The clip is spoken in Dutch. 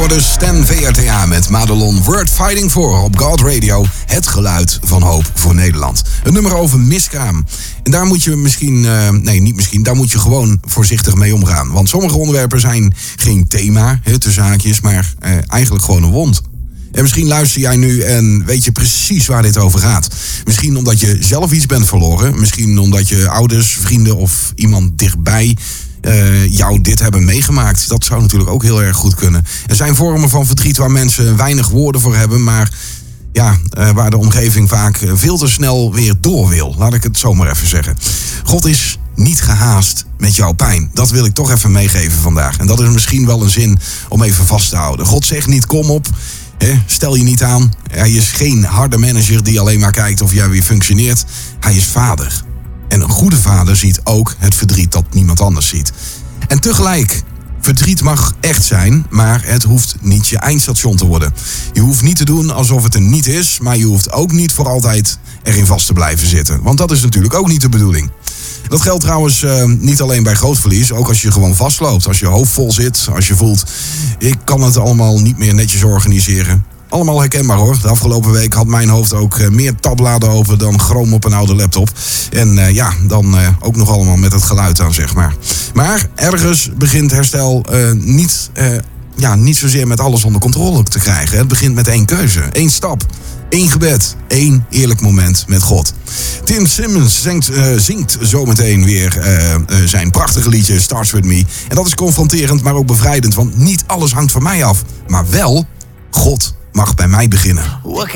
hoorde Stan VRTA met Madelon Word Fighting For op God Radio. Het geluid van hoop voor Nederland. Een nummer over miskraam. En daar moet je daar moet je gewoon voorzichtig mee omgaan. Want sommige onderwerpen zijn geen thema, tussen haakjes, maar eigenlijk gewoon een wond. En misschien luister jij nu en weet je precies waar dit over gaat. Misschien omdat je zelf iets bent verloren. Misschien omdat je ouders, vrienden of iemand dichtbij jou dit hebben meegemaakt. Dat zou natuurlijk ook heel erg goed kunnen. Er zijn vormen van verdriet waar mensen weinig woorden voor hebben, maar waar de omgeving vaak veel te snel weer door wil. Laat ik het zo maar even zeggen. God is niet gehaast met jouw pijn. Dat wil ik toch even meegeven vandaag. En dat is misschien wel een zin om even vast te houden. God zegt niet kom op, stel je niet aan. Hij is geen harde manager die alleen maar kijkt of jij weer functioneert. Hij is vader. En een goede vader ziet ook het verdriet dat niemand anders ziet. En tegelijk, verdriet mag echt zijn, maar het hoeft niet je eindstation te worden. Je hoeft niet te doen alsof het er niet is, maar je hoeft ook niet voor altijd erin vast te blijven zitten. Want dat is natuurlijk ook niet de bedoeling. Dat geldt trouwens niet alleen bij groot verlies, ook als je gewoon vastloopt. Als je hoofd vol zit, als je voelt, ik kan het allemaal niet meer netjes organiseren. Allemaal herkenbaar hoor. De afgelopen week had mijn hoofd ook meer tabbladen open dan Chrome op een oude laptop. En dan ook nog allemaal met het geluid aan, zeg maar. Maar ergens begint herstel niet zozeer met alles onder controle te krijgen. Het begint met één keuze, één stap, één gebed, één eerlijk moment met God. Tim Simmons zingt zometeen weer zijn prachtige liedje Starts With Me. En dat is confronterend, maar ook bevrijdend. Want niet alles hangt van mij af. Maar wel, God mag bij mij beginnen.